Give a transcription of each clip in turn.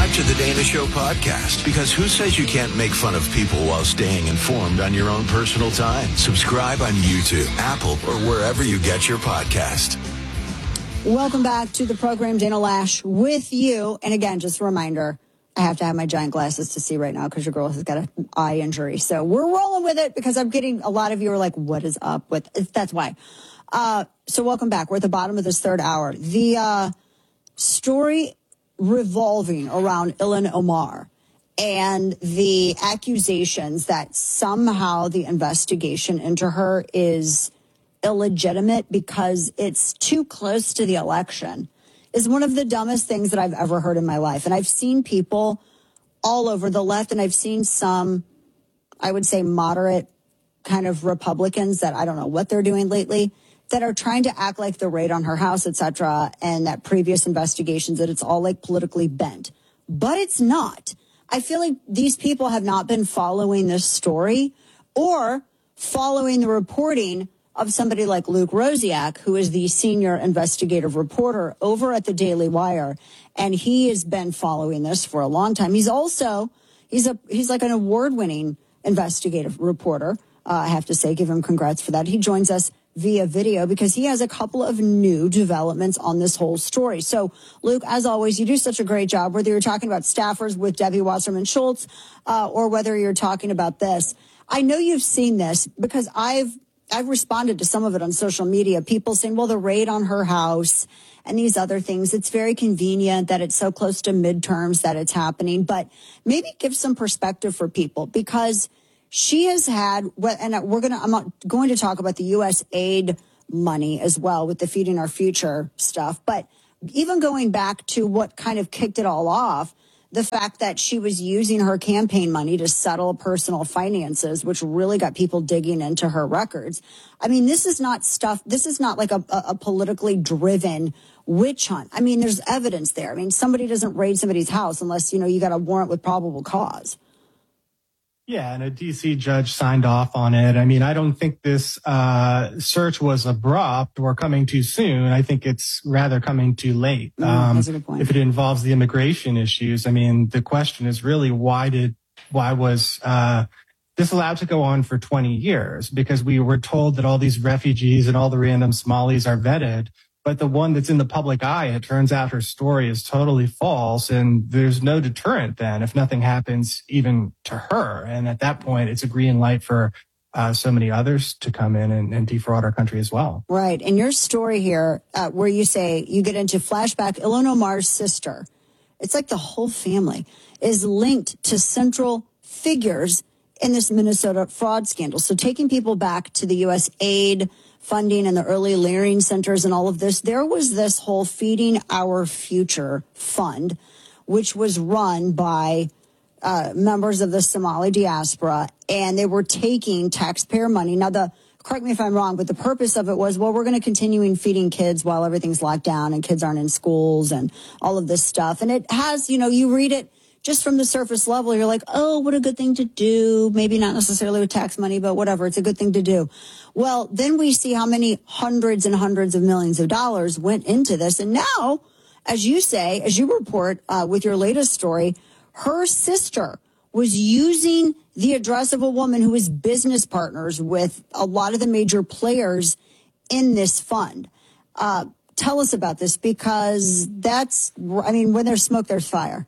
subscribe to the Dana Show podcast, because who says you can't make fun of people while staying informed on your own personal time? Subscribe on YouTube, Apple, or wherever you get your podcast. Welcome back to the program. Dana Loesch with you. And again, just a reminder, I have to have my giant glasses to see right now because your girl has got an eye injury. So we're rolling with it because I'm getting a lot of you are like, what is up with that's why. So welcome back. We're at the bottom of this third hour. The story revolving around Ilhan Omar and the accusations that somehow the investigation into her is illegitimate because it's too close to the election is one of the dumbest things that I've ever heard in my life. And I've seen people all over the left, and I've seen some, I would say, moderate kind of Republicans that I don't know what they're doing lately, that are trying to act like the raid on her house, et cetera, and that previous investigations, that it's all like politically bent. But it's not. I feel like these people have not been following this story or following the reporting of somebody like Luke Rosiak, who is the senior investigative reporter over at the Daily Wire. And he has been following this for a long time. He's also, he's like an award-winning investigative reporter. I have to say, give him congrats for that. He joins us via video because he has a couple of new developments on this whole story. So, Luke, as always, you do such a great job, whether you're talking about staffers with Debbie Wasserman Schultz or whether you're talking about this. I know you've seen this because I've responded to some of it on social media, people saying, well, the raid on her house and these other things, it's very convenient that it's so close to midterms that it's happening. But maybe give some perspective for people because she has had, and I'm going to talk about the U.S. aid money as well with the Feeding Our Future stuff. But even going back to what kind of kicked it all off, the fact that she was using her campaign money to settle personal finances, which really got people digging into her records. I mean, this is not like a politically driven witch hunt. I mean, there's evidence there. I mean, somebody doesn't raid somebody's house unless, you got a warrant with probable cause. Yeah, and a D.C. judge signed off on it. I mean, I don't think this search was abrupt or coming too soon. I think it's rather coming too late. That's a good point. If it involves the immigration issues, I mean, the question is really why was this allowed to go on for 20 years? Because we were told that all these refugees and all the random Somalis are vetted. But the one that's in the public eye, it turns out her story is totally false. And there's no deterrent then if nothing happens even to her. And at that point, it's a green light for so many others to come in and defraud our country as well. Right. And your story here, where you say you get into flashback, Ilhan Omar's sister, it's like the whole family is linked to central figures in this Minnesota fraud scandal. So taking people back to the U.S. aid funding and the early layering centers and all of this, there was this whole Feeding Our Future fund, which was run by members of the Somali diaspora, and they were taking taxpayer money. Now, correct me if I'm wrong, but the purpose of it was, well, we're going to continue feeding kids while everything's locked down and kids aren't in schools and all of this stuff. And it has, you read it just from the surface level, you're like, oh, what a good thing to do. Maybe not necessarily with tax money, but whatever. It's a good thing to do. Well, then we see how many hundreds and hundreds of millions of dollars went into this. And now, as you say, as you report with your latest story, her sister was using the address of a woman who was business partners with a lot of the major players in this fund. Tell us about this, because when there's smoke, there's fire.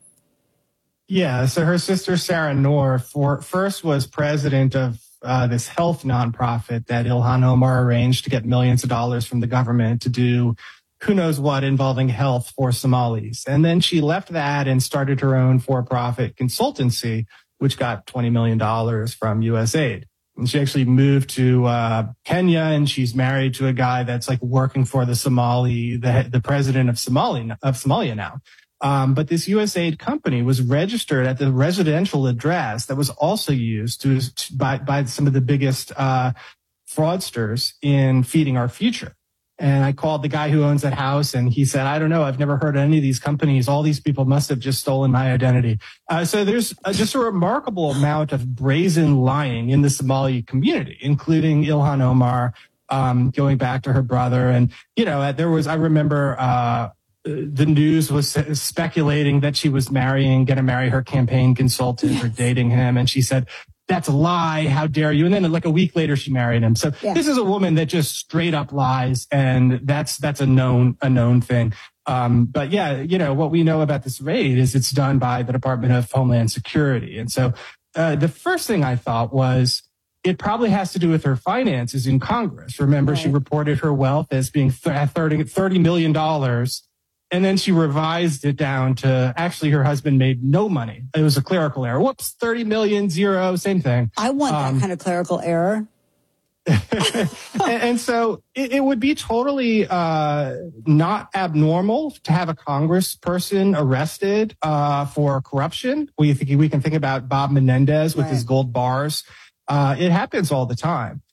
Yeah, so her sister, Sarah Noor, first was president of this health nonprofit that Ilhan Omar arranged to get millions of dollars from the government to do who knows what involving health for Somalis. And then she left that and started her own for-profit consultancy, which got $20 million from USAID. And she actually moved to Kenya, and she's married to a guy that's like working for the president of Somalia now. But this USAID company was registered at the residential address that was also used by some of the biggest fraudsters in Feeding Our Future. And I called the guy who owns that house, and he said, I don't know, I've never heard of any of these companies. All these people must have just stolen my identity. So there's just a remarkable amount of brazen lying in the Somali community, including Ilhan Omar, going back to her brother. And, I remember the news was speculating that she was going to marry her campaign consultant or dating him. And she said, that's a lie. How dare you? And then like a week later, she married him. So this is a woman that just straight up lies. And that's a known thing. But yeah, what we know about this raid is it's done by the Department of Homeland Security. And so the first thing I thought was it probably has to do with her finances in Congress. Remember, she reported her wealth as being $30 million. And then she revised it down to actually her husband made no money. It was a clerical error. Whoops, 30 million, zero, same thing. I want that kind of clerical error. and so it would be totally not abnormal to have a congressperson arrested for corruption. We can think about Bob Menendez with his gold bars. It happens all the time.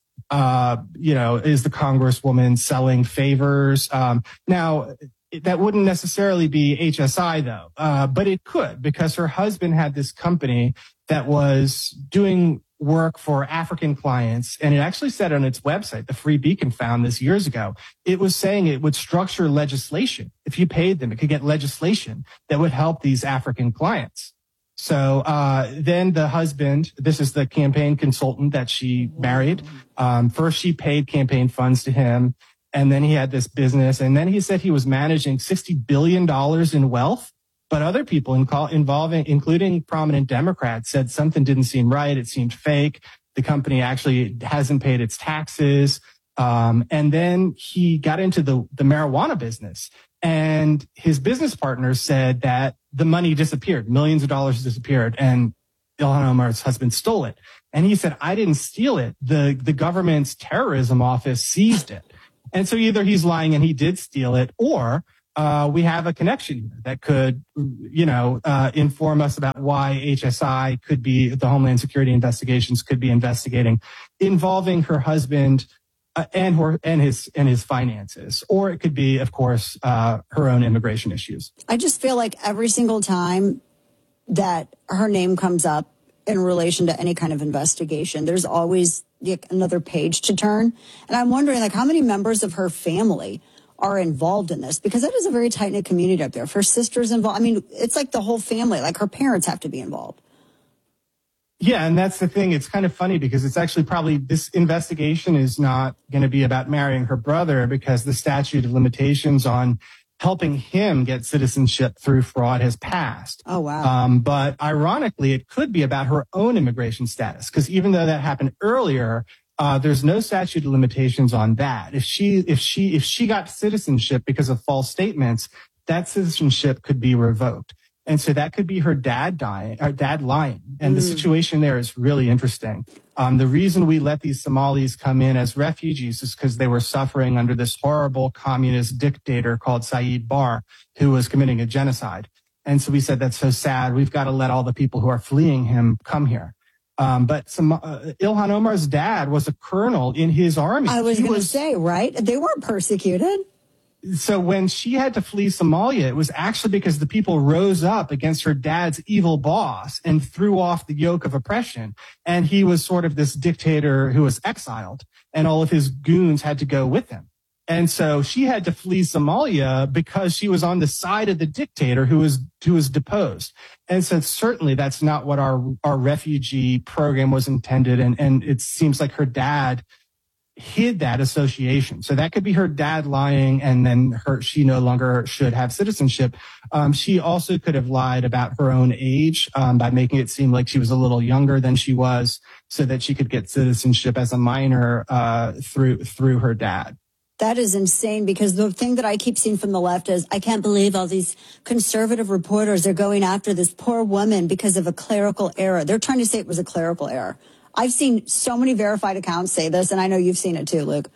Is the congresswoman selling favors? Now, that wouldn't necessarily be HSI, though, but it could, because her husband had this company that was doing work for African clients. And it actually said on its website, the Free Beacon found this years ago, it was saying it would structure legislation. If you paid them, it could get legislation that would help these African clients. So then the husband, this is the campaign consultant that she married. First, she paid campaign funds to him. And then he had this business. And then he said he was managing $60 billion in wealth. But other people including prominent Democrats, said something didn't seem right. It seemed fake. The company actually hasn't paid its taxes. And then he got into the marijuana business. And his business partners said that the money disappeared. Millions of dollars disappeared. And Ilhan Omar's husband stole it. And he said, I didn't steal it. The government's terrorism office seized it. And so either he's lying and he did steal it, or we have a connection here that could, inform us about why HSI could be, the Homeland Security investigations could be investigating, involving her husband and his finances, or it could be, of course, her own immigration issues. I just feel like every single time that her name comes up in relation to any kind of investigation, there's always another page to turn. And I'm wondering, how many members of her family are involved in this? Because that is a very tight-knit community up there. If her sister's involved, I mean, it's like the whole family, like her parents have to be involved. Yeah, and that's the thing. It's kind of funny because it's actually probably this investigation is not going to be about marrying her brother, because the statute of limitations on helping him get citizenship through fraud has passed. Oh, wow. But ironically, it could be about her own immigration status, because even though that happened earlier, there's no statute of limitations on that. If she got citizenship because of false statements, that citizenship could be revoked. And so that could be her dad lying. And the situation there is really interesting. The reason we let these Somalis come in as refugees is because they were suffering under this horrible communist dictator called Saeed Barre, who was committing a genocide. And so we said, that's so sad. We've got to let all the people who are fleeing him come here. But Ilhan Omar's dad was a colonel in his army. I was going to say, right? They weren't persecuted. So when she had to flee Somalia, it was actually because the people rose up against her dad's evil boss and threw off the yoke of oppression. And he was sort of this dictator who was exiled, and all of his goons had to go with him. And so she had to flee Somalia because she was on the side of the dictator who was deposed. And so certainly that's not what our refugee program was intended. And it seems like her dad hid that association. So that could be her dad lying, and then she no longer should have citizenship. She also could have lied about her own age by making it seem like she was a little younger than she was, so that she could get citizenship as a minor through her dad. That is insane, because the thing that I keep seeing from the left is, I can't believe all these conservative reporters are going after this poor woman because of a clerical error. They're trying to say it was a clerical error. I've seen so many verified accounts say this, and I know you've seen it too, Luke.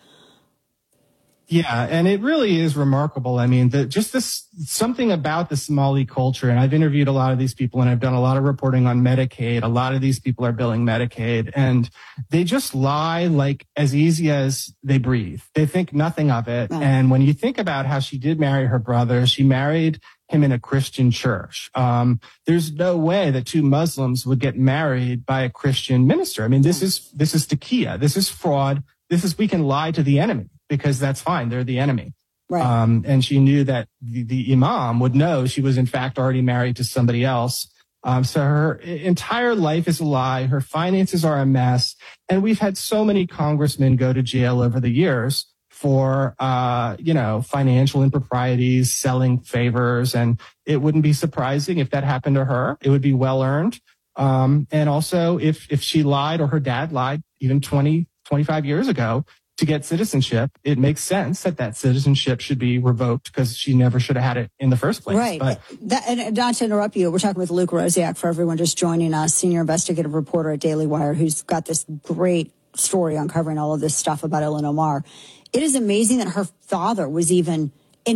Yeah, and it really is remarkable. I mean, something about the Somali culture, and I've interviewed a lot of these people, and I've done a lot of reporting on Medicaid. A lot of these people are billing Medicaid, and they just lie like as easy as they breathe. They think nothing of it. Right. And when you think about how she did marry her brother, she married him in a Christian church. There's no way that two Muslims would get married by a Christian minister. I mean, this is taqiyya. This is fraud. We can lie to the enemy, because that's fine. They're the enemy. Right. And she knew that the imam would know she was in fact already married to somebody else. So her entire life is a lie. Her finances are a mess. And we've had so many congressmen go to jail over the years for, financial improprieties, selling favors. And it wouldn't be surprising if that happened to her. It would be well earned. And also if she lied or her dad lied even 20, 25 years ago to get citizenship, it makes sense that citizenship should be revoked because she never should have had it in the first place. Right. But and not to interrupt you, we're talking with Luke Rosiak, for everyone just joining us, senior investigative reporter at Daily Wire, who's got this great story uncovering all of this stuff about Ilhan Omar. It is amazing that her father was even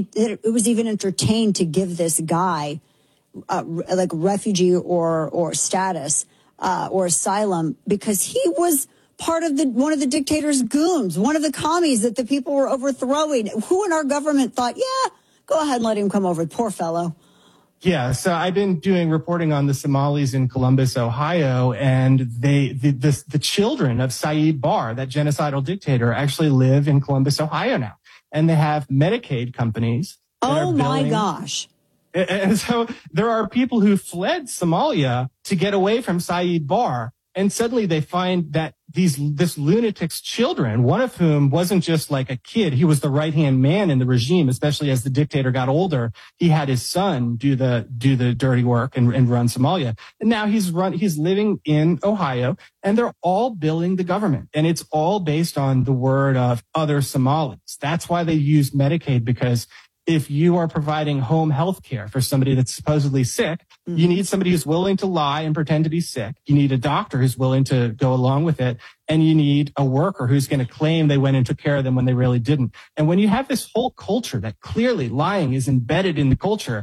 entertained to give this guy like refugee or status or asylum because he was part of one of the dictator's goons, one of the commies that the people were overthrowing. Who in our government thought, yeah, go ahead and let him come over. Poor fellow. Yeah, so I've been doing reporting on the Somalis in Columbus, Ohio, and the children of Saeed Barr, that genocidal dictator, actually live in Columbus, Ohio now, and they have Medicaid companies. Oh my gosh! And so there are people who fled Somalia to get away from Saeed Barr, and suddenly they find that this lunatic's children, one of whom wasn't just like a kid, he was the right-hand man in the regime, especially as the dictator got older. He had his son do the dirty work and run Somalia. And now he's living in Ohio, and they're all billing the government. And it's all based on the word of other Somalis. That's why they use Medicaid, because if you are providing home health care for somebody that's supposedly sick, you need somebody who's willing to lie and pretend to be sick. You need a doctor who's willing to go along with it. And you need a worker who's going to claim they went and took care of them when they really didn't. And when you have this whole culture that clearly lying is embedded in the culture,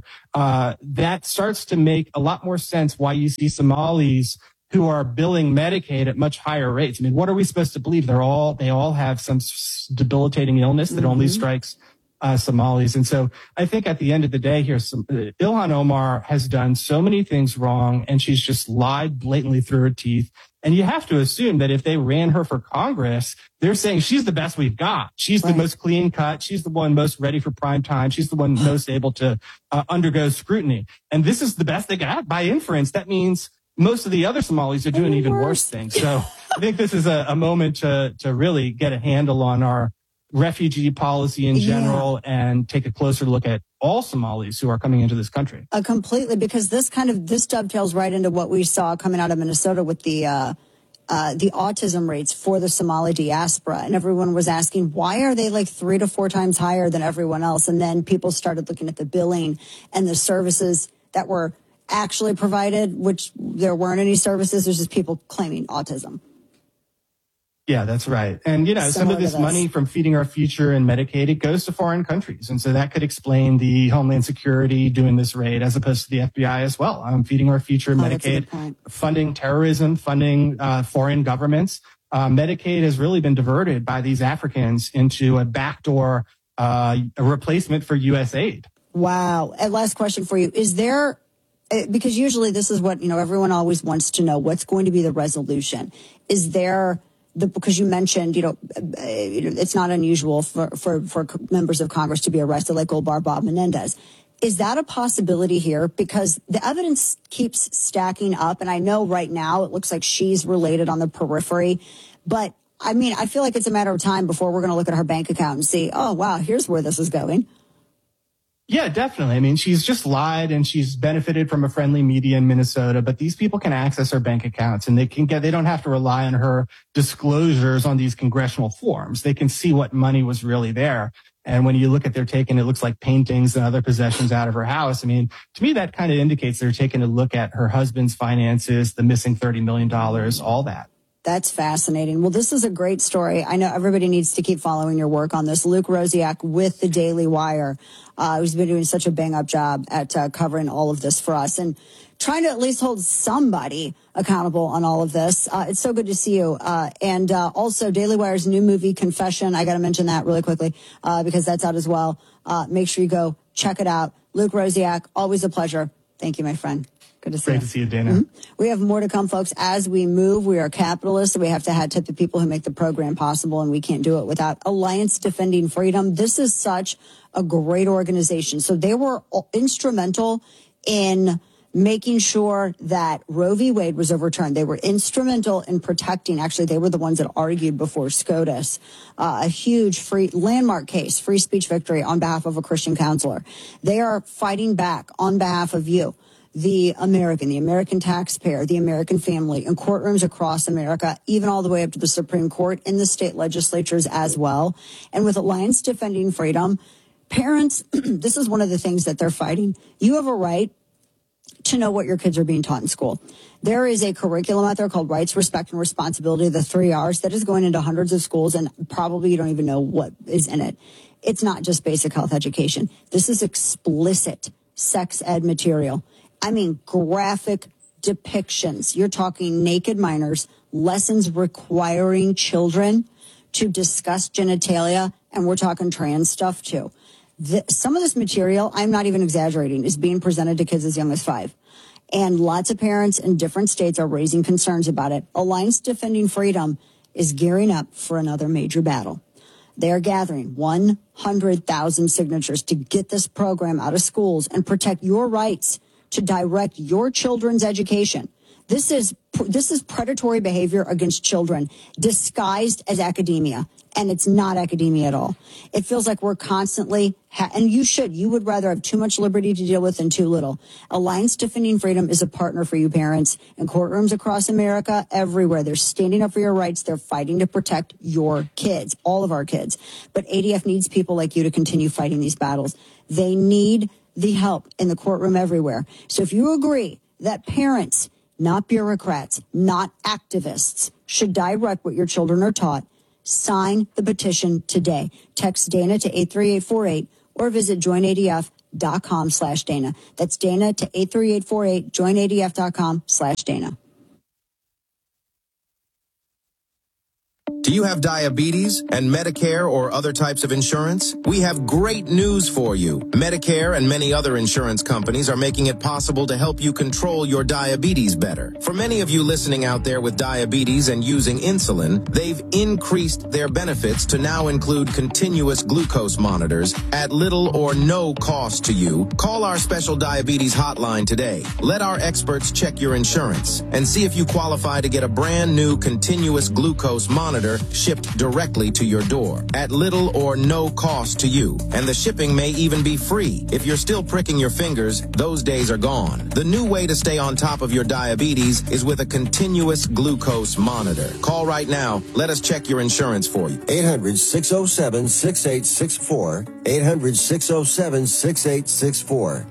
that starts to make a lot more sense why you see Somalis who are billing Medicaid at much higher rates. I mean, what are we supposed to believe? They all have some debilitating illness that only strikes Somalis. And so I think at the end of the day here, Ilhan Omar has done so many things wrong, and she's just lied blatantly through her teeth. And you have to assume that if they ran her for Congress, they're saying she's the best we've got. She's the most clean cut. She's the one most ready for prime time. She's the one most able to undergo scrutiny. And this is the best they got. By inference, that means most of the other Somalis are doing even worse things. So I think this is a moment to really get a handle on our refugee policy in general and take a closer look at all Somalis who are coming into this country. Completely, because this dovetails right into what we saw coming out of Minnesota with the autism rates for the Somali diaspora. And everyone was asking, why are they like 3 to 4 times higher than everyone else? And then people started looking at the billing and the services that were actually provided, which there weren't any services. There's just people claiming autism. Yeah, that's right. And, some of this money from Feeding Our Future and Medicaid, it goes to foreign countries. And so that could explain the Homeland Security doing this raid as opposed to the FBI as well. Feeding Our Future, Medicaid, funding terrorism, funding foreign governments. Medicaid has really been diverted by these Africans into a backdoor a replacement for U.S. aid. Wow. And last question for you. Is there, because usually this is what, everyone always wants to know, what's going to be the resolution? Is there... because you mentioned, it's not unusual for members of Congress to be arrested like Golbar Bob Menendez. Is that a possibility here? Because the evidence keeps stacking up. And I know right now it looks like she's related on the periphery. But I mean, I feel like it's a matter of time before we're going to look at her bank account and see, oh, wow, here's where this is going. Yeah, definitely. I mean, she's just lied and she's benefited from a friendly media in Minnesota, but these people can access her bank accounts and they don't have to rely on her disclosures on these congressional forms. They can see what money was really there. And when you look at it looks like paintings and other possessions out of her house. I mean, to me, that kind of indicates they're taking a look at her husband's finances, the missing $30 million, all that. That's fascinating. Well, this is a great story. I know everybody needs to keep following your work on this. Luke Rosiak with the Daily Wire, who's been doing such a bang-up job at covering all of this for us and trying to at least hold somebody accountable on all of this. It's so good to see you. And also, Daily Wire's new movie, Confession. I got to mention that really quickly because that's out as well. Make sure you go check it out. Luke Rosiak, always a pleasure. Thank you, my friend. Good to see Great you. to see you, Dana. Mm-hmm. We have more to come, folks. As we move, we are capitalists. So we have to hat tip the people who make the program possible, and we can't do it without Alliance Defending Freedom. This is such a great organization. So they were instrumental in making sure that Roe v. Wade was overturned. They were instrumental in protecting, actually, they were the ones that argued before SCOTUS, a huge landmark case, free speech victory on behalf of a Christian counselor. They are fighting back on behalf of you, the American taxpayer, the American family, in courtrooms across America, even all the way up to the Supreme Court, in the state legislatures as well. And with Alliance Defending Freedom, parents, this is one of the things that they're fighting. You have a right to know what your kids are being taught in school. There is a curriculum out there called Rights, Respect, and Responsibility, the 3 R's, that is going into hundreds of schools, and probably you don't even know what is in it. It's not just basic health education. This is explicit sex ed material. I mean, graphic depictions. You're talking naked minors, lessons requiring children to discuss genitalia, and we're talking trans stuff too. Some of this material, I'm not even exaggerating, is being presented to kids as young as 5. And lots of parents in different states are raising concerns about it. Alliance Defending Freedom is gearing up for another major battle. They are gathering 100,000 signatures to get this program out of schools and protect your rights to direct your children's education. This is predatory behavior against children disguised as academia, and it's not academia at all. It feels like we're constantly, and you would rather have too much liberty to deal with than too little. Alliance Defending Freedom is a partner for you parents in courtrooms across America, everywhere. They're standing up for your rights. They're fighting to protect your kids, all of our kids. But ADF needs people like you to continue fighting these battles. They need the help in the courtroom everywhere. So if you agree that parents, not bureaucrats, not activists, should direct what your children are taught, sign the petition today. Text Dana to 83848 or visit joinadf.com/Dana. That's Dana to 83848, joinadf.com/Dana. Do you have diabetes and Medicare or other types of insurance? We have great news for you. Medicare and many other insurance companies are making it possible to help you control your diabetes better. For many of you listening out there with diabetes and using insulin, they've increased their benefits to now include continuous glucose monitors at little or no cost to you. Call our special diabetes hotline today. Let our experts check your insurance and see if you qualify to get a brand new continuous glucose monitor shipped directly to your door at little or no cost to you. And the shipping may even be free. If you're still pricking your fingers, those days are gone. The new way to stay on top of your diabetes is with a continuous glucose monitor. Call right now. Let us check your insurance for you. 800-607-6864. 800-607-6864.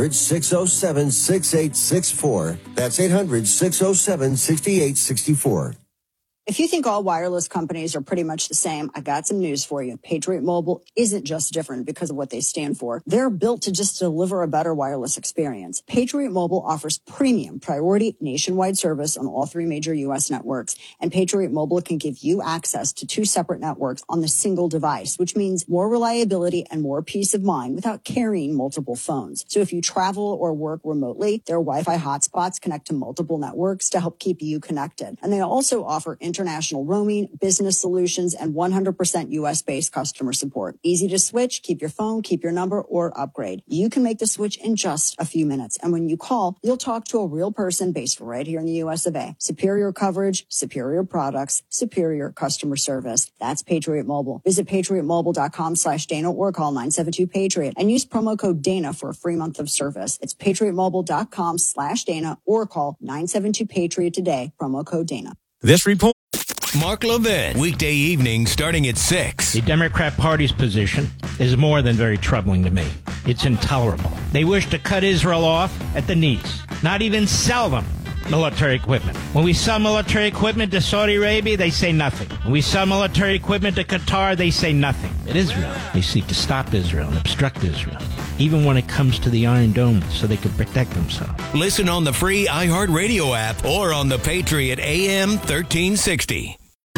800-607-6864. That's 800-607-6864. If you think all wireless companies are pretty much the same, I got some news for you. Patriot Mobile isn't just different because of what they stand for. They're built to just deliver a better wireless experience. Patriot Mobile offers premium priority nationwide service on all 3 major U.S. networks. And Patriot Mobile can give you access to 2 separate networks on the single device, which means more reliability and more peace of mind without carrying multiple phones. So if you travel or work remotely, their Wi-Fi hotspots connect to multiple networks to help keep you connected. And they also offer international roaming, business solutions, and 100% U.S.-based customer support. Easy to switch, keep your phone, keep your number, or upgrade. You can make the switch in just a few minutes. And when you call, you'll talk to a real person based right here in the U.S. of A. Superior coverage, superior products, superior customer service. That's Patriot Mobile. Visit patriotmobile.com/Dana or call 972-PATRIOT and use promo code Dana for a free month of service. It's patriotmobile.com/Dana or call 972-PATRIOT today, promo code Dana. This report. Mark Levin, weekday evening starting at 6. The Democrat Party's position is more than very troubling to me. It's intolerable. They wish to cut Israel off at the knees, not even sell them military equipment. When we sell military equipment to Saudi Arabia, they say nothing. When we sell military equipment to Qatar, they say nothing. At Israel, they seek to stop Israel and obstruct Israel, even when it comes to the Iron Dome, so they can protect themselves. Listen on the free iHeartRadio app or on the Patriot AM 1360.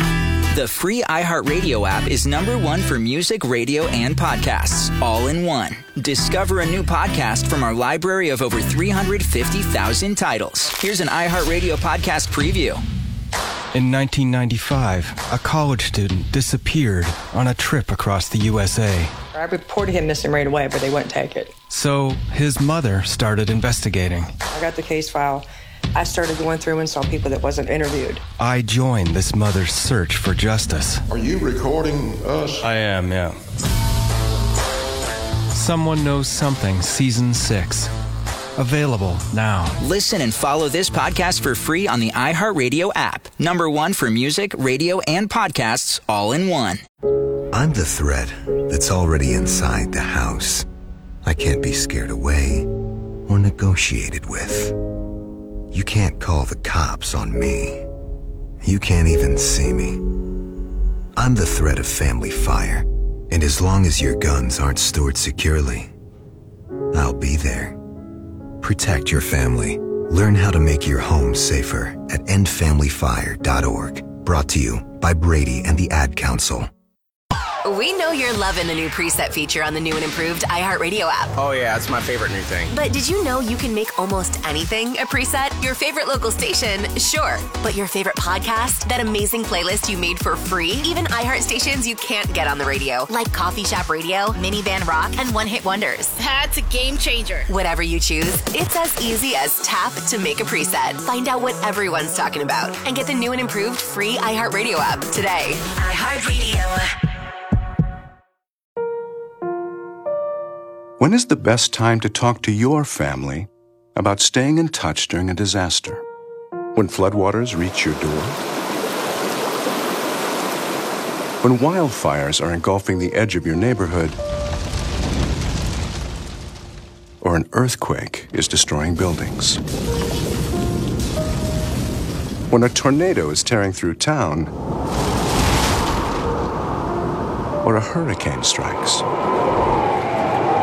The free iHeartRadio app is #1 for music, radio, and podcasts, all in one. Discover a new podcast from our library of over 350,000 titles. Here's an iHeartRadio podcast preview. In 1995, a college student disappeared on a trip across the USA. I reported him missing right away, but they wouldn't take it. So his mother started investigating. I got the case file. I started going through and saw people that wasn't interviewed. I joined this mother's search for justice. Are you recording us? I am, yeah. Someone Knows Something, Season 6. Available now. Listen and follow this podcast for free on the iHeartRadio app. #1 for music, radio, and podcasts, all in one. I'm the threat that's already inside the house. I can't be scared away or negotiated with. You can't call the cops on me. You can't even see me. I'm the threat of family fire, and as long as your guns aren't stored securely, I'll be there. Protect your family. Learn how to make your home safer at endfamilyfire.org. Brought to you by Brady and the Ad Council. We know you're loving the new preset feature on the new and improved iHeartRadio app. Oh yeah, it's my favorite new thing. But did you know you can make almost anything a preset? Your favorite local station, sure. But your favorite podcast? That amazing playlist you made for free? Even iHeart stations you can't get on the radio, like Coffee Shop Radio, Minivan Rock, and One Hit Wonders. That's a game changer. Whatever you choose, it's as easy as tap to make a preset. Find out what everyone's talking about and get the new and improved free iHeartRadio app today. iHeartRadio. When is the best time to talk to your family about staying in touch during a disaster? When floodwaters reach your door? When wildfires are engulfing the edge of your neighborhood? Or an earthquake is destroying buildings? When a tornado is tearing through town? Or a hurricane strikes?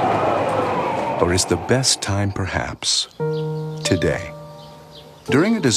Or is the best time perhaps today? During a disaster,